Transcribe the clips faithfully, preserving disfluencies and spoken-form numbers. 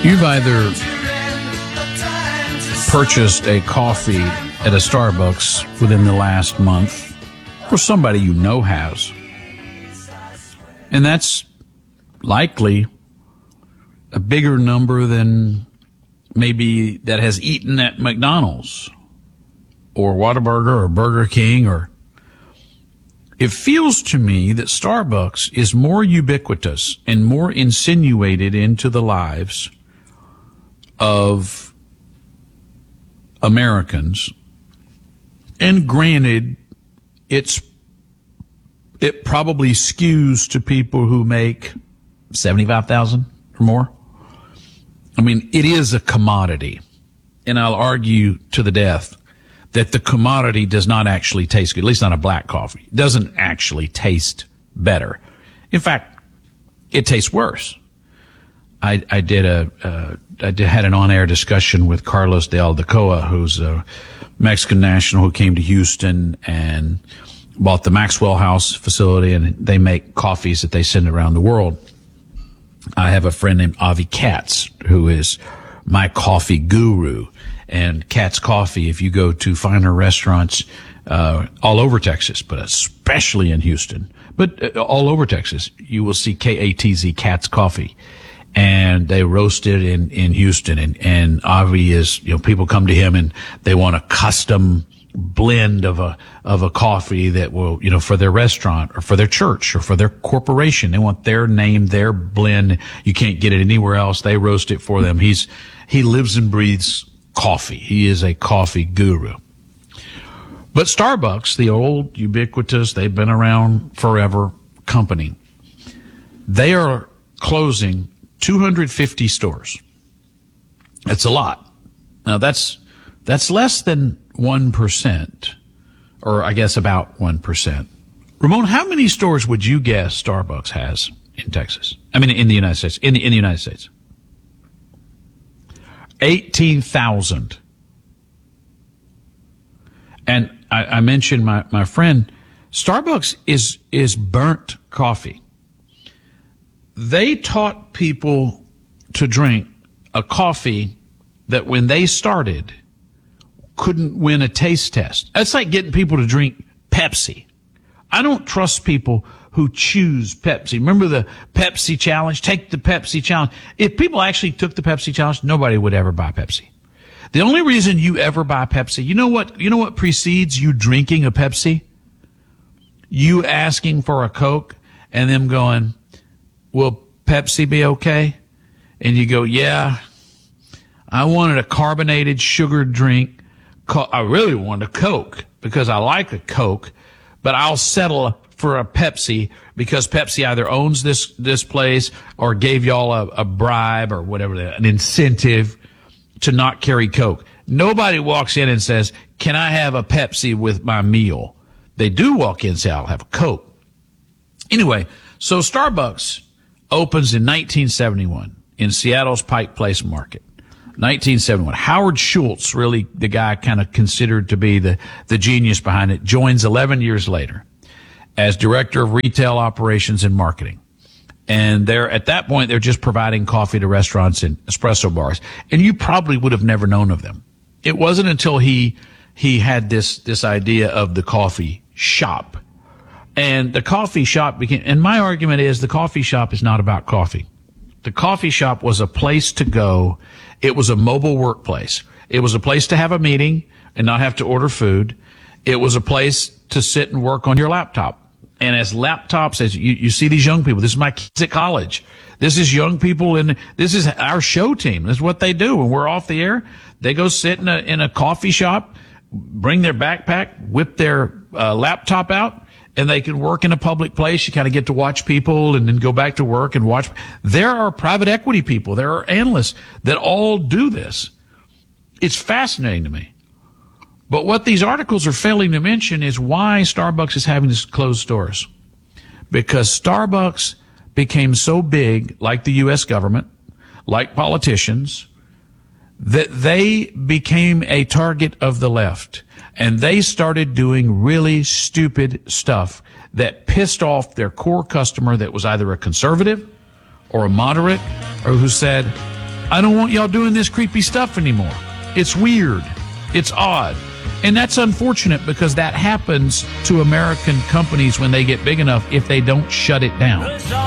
You've either purchased a coffee at a Starbucks within the last month, or somebody you know has. And that's likely a bigger number than maybe that has eaten at McDonald's or Whataburger or Burger King. Or it feels to me that Starbucks is more ubiquitous and more insinuated into the lives of Americans. And granted, it's it probably skews to people who make seventy-five thousand or more. I mean, it is a commodity, and I'll argue to the death that the commodity does not actually taste good, at least not a black coffee. It doesn't actually taste better. In fact, it tastes worse. I, I did a, uh, I did, had an on-air discussion with Carlos de Aldecoa, who's a Mexican national who came to Houston and bought the Maxwell House facility, and they make coffees that they send around the world. I have a friend named Avi Katz, who is my coffee guru. And Katz Coffee, if you go to finer restaurants uh, all over Texas, but especially in Houston, but uh, all over Texas, you will see K A T Z, Katz Coffee. And they roast it in, in Houston. And, and Avi is, you know, people come to him and they want a custom blend of a, of a coffee that will, you know, for their restaurant or for their church or for their corporation. They want their name, their blend. You can't get it anywhere else. They roast it for them. He's, he lives and breathes coffee. He is a coffee guru. But Starbucks, the old ubiquitous, they've been around forever company, they are closing two hundred fifty stores. That's a lot. Now that's, that's less than one percent, or I guess about one percent. Ramon, how many stores would you guess Starbucks has in Texas? I mean, in the United States, in the, in the United States. eighteen thousand. And I, I mentioned my, my friend, Starbucks is, is burnt coffee. They taught people to drink a coffee that when they started couldn't win a taste test. That's like getting people to drink Pepsi. I don't trust people who choose Pepsi. Remember the Pepsi challenge? Take the Pepsi challenge. If people actually took the Pepsi challenge, nobody would ever buy Pepsi. The only reason you ever buy Pepsi, you know what, you know what precedes you drinking a Pepsi? You asking for a Coke and them going, will Pepsi be okay? And you go, yeah, I wanted a carbonated sugared drink. I really wanted a Coke because I like a Coke, but I'll settle for a Pepsi because Pepsi either owns this, this place or gave y'all a, a bribe or whatever, an incentive to not carry Coke. Nobody walks in and says, can I have a Pepsi with my meal? They do walk in and say, I'll have a Coke. Anyway, so Starbucks opens in nineteen seventy-one in Seattle's Pike Place Market. nineteen seventy-one. Howard Schultz, really the guy kind of considered to be the, the genius behind it, joins eleven years later as director of retail operations and marketing. And they're, at that point, they're just providing coffee to restaurants and espresso bars. And you probably would have never known of them. It wasn't until he, he had this, this idea of the coffee shop. And the coffee shop became, and my argument is the coffee shop is not about coffee. The coffee shop was a place to go. It was a mobile workplace. It was a place to have a meeting and not have to order food. It was a place to sit and work on your laptop. And as laptops, as you, you see these young people, this is my kids at college. This is young people, and this is our show team. This is what they do when we're off the air. They go sit in a, in a coffee shop, bring their backpack, whip their uh, laptop out, and they can work in a public place. You kind of get to watch people and then go back to work and watch. There are private equity people. There are analysts that all do this. It's fascinating to me. But what these articles are failing to mention is why Starbucks is having to close stores. Because Starbucks became so big, like the U S government, like politicians, that they became a target of the left. And they started doing really stupid stuff that pissed off their core customer that was either a conservative or a moderate or who said, I don't want y'all doing this creepy stuff anymore. It's weird. It's odd. And that's unfortunate because that happens to American companies when they get big enough if they don't shut it down.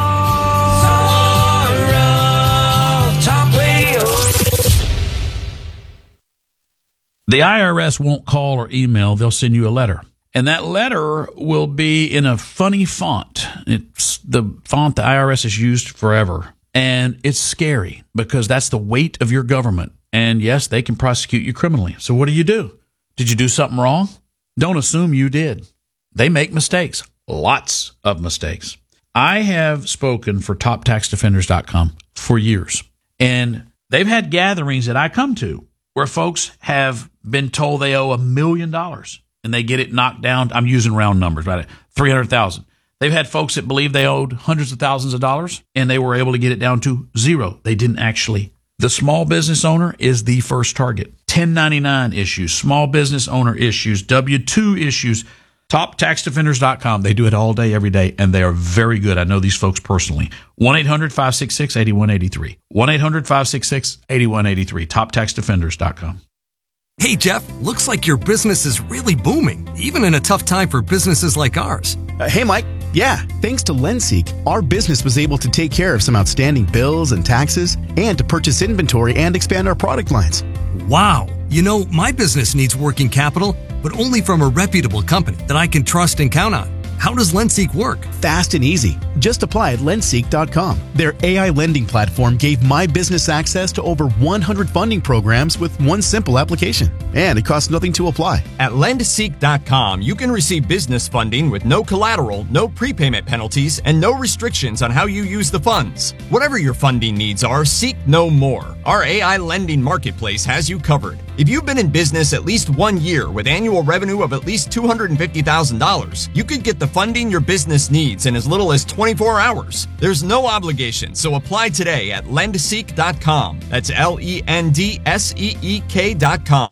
The I R S won't call or email. They'll send you a letter. And that letter will be in a funny font. It's the font the I R S has used forever. And it's scary because that's the weight of your government. And yes, they can prosecute you criminally. So what do you do? Did you do something wrong? Don't assume you did. They make mistakes. Lots of mistakes. I have spoken for top tax defenders dot com for years. And they've had gatherings that I come to where folks have been told they owe a million dollars and they get it knocked down. I'm using round numbers, right? three hundred thousand. They've had folks that believe they owed hundreds of thousands of dollars and they were able to get it down to zero. They didn't actually. The small business owner is the first target. ten ninety-nine issues, small business owner issues, W two issues, top tax defenders dot com. They do it all day, every day, and they are very good. I know these folks personally. one eight hundred five six six eight one eight three. one eight hundred five six six eight one eight three. top tax defenders dot com. Hey, Jeff, looks like your business is really booming, even in a tough time for businesses like ours. Uh, hey, Mike. Yeah, thanks to LendSeek, our business was able to take care of some outstanding bills and taxes and to purchase inventory and expand our product lines. Wow. You know, my business needs working capital, but only from a reputable company that I can trust and count on. How does LendSeek work? Fast and easy. Just apply at lendseek dot com. Their A I lending platform gave my business access to over one hundred funding programs with one simple application. And it costs nothing to apply. At lendseek dot com, you can receive business funding with no collateral, no prepayment penalties, and no restrictions on how you use the funds. Whatever your funding needs are, seek no more. Our A I lending marketplace has you covered. If you've been in business at least one year with annual revenue of at least two hundred fifty thousand dollars, you could get the funding your business needs in as little as twenty-four hours. There's no obligation, so apply today at lendseek dot com. That's L E N D S E E K dot com.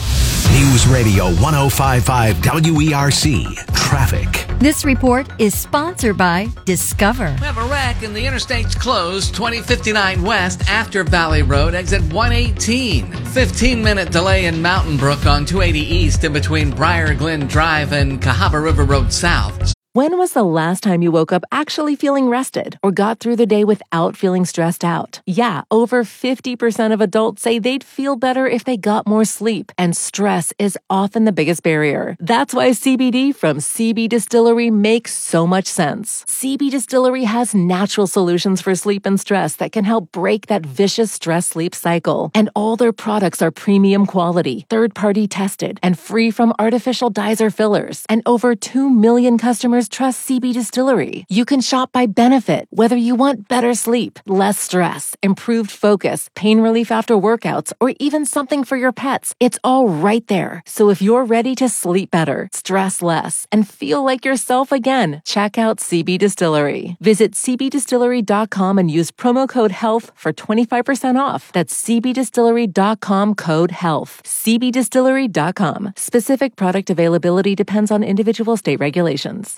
News Radio one oh five point five W E R C. Traffic. This report is sponsored by Discover. We have a wreck and the interstate's closed, twenty fifty-nine west after Valley Road, exit one eighteen. fifteen minute delay in Mountain Brook on two eighty east in between Briar Glen Drive and Cahaba River Road south. When was the last time you woke up actually feeling rested or got through the day without feeling stressed out? Yeah, over fifty percent of adults say they'd feel better if they got more sleep, and stress is often the biggest barrier. That's why C B D from C B Distillery makes so much sense. C B Distillery has natural solutions for sleep and stress that can help break that vicious stress-sleep cycle. And all their products are premium quality, third-party tested, and free from artificial dyes or fillers. And over two million customers trust C B Distillery. You can shop by benefit, whether you want better sleep, less stress, improved focus, pain relief after workouts, or even something for your pets. It's all right there. So if you're ready to sleep better, stress less, and feel like yourself again, check out C B Distillery. Visit C B distillery dot com and use promo code HEALTH for twenty-five percent off. That's C B distillery dot com code HEALTH. C B distillery dot com. Specific product availability depends on individual state regulations.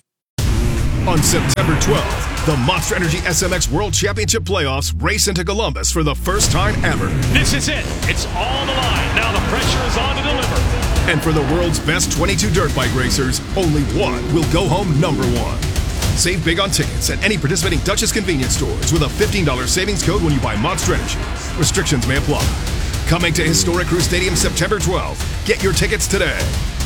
On September twelfth, the Monster Energy S M X World Championship Playoffs race into Columbus for the first time ever. This is it. It's on the line. Now the pressure is on to deliver. And for the world's best twenty-two dirt bike racers, only one will go home number one. Save big on tickets at any participating Duchess convenience stores with a fifteen dollars savings code when you buy Monster Energy. Restrictions may apply. Coming to Historic Crew Stadium September twelfth. Get your tickets today.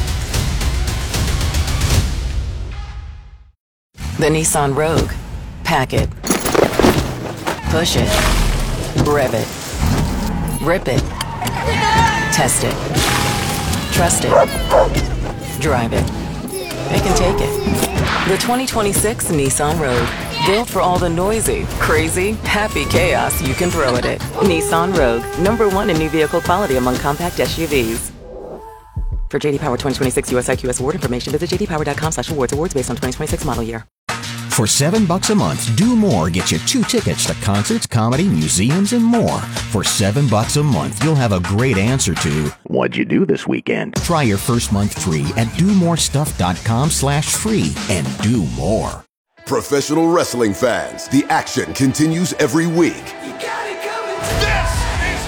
The Nissan Rogue. Pack it. Push it. Rev it. Rip it. Test it. Trust it. Drive it. They can take it. The twenty twenty-six Nissan Rogue. Built for all the noisy, crazy, happy chaos you can throw at it. Nissan Rogue. Number one in new vehicle quality among compact S U Vs. For J D Power twenty twenty-six U S I Q S award information, visit j d power dot com slash awards. Awards based on twenty twenty-six model year. For seven bucks a month, Do More gets you two tickets to concerts, comedy, museums, and more. For seven bucks a month, you'll have a great answer to what'd you do this weekend? Try your first month free at do more stuff dot com slash free and do more. Professional wrestling fans, the action continues every week. You got it coming. This is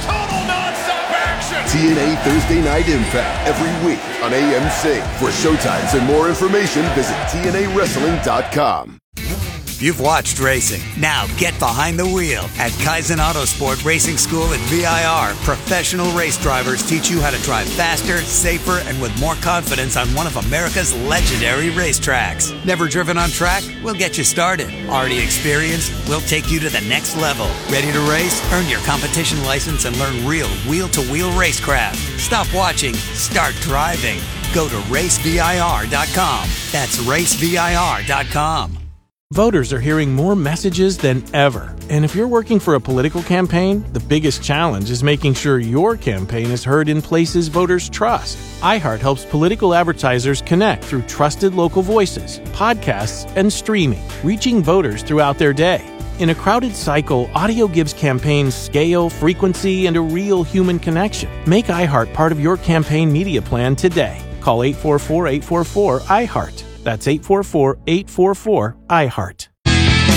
T N A Thursday Night Impact every week on A M C. For showtimes and more information, visit T N A wrestling dot com. You've watched racing. Now get behind the wheel. At Kaizen Autosport Racing School at V I R, professional race drivers teach you how to drive faster, safer, and with more confidence on one of America's legendary racetracks. Never driven on track? We'll get you started. Already experienced? We'll take you to the next level. Ready to race? Earn your competition license and learn real wheel-to-wheel racecraft. Stop watching. Start driving. Go to race V I R dot com. That's race V I R dot com. Voters are hearing more messages than ever. And if you're working for a political campaign, the biggest challenge is making sure your campaign is heard in places voters trust. iHeart helps political advertisers connect through trusted local voices, podcasts, and streaming, reaching voters throughout their day. In a crowded cycle, audio gives campaigns scale, frequency, and a real human connection. Make iHeart part of your campaign media plan today. Call eight four four, eight four four, I HEART. That's eight four four, eight four four, I HEART.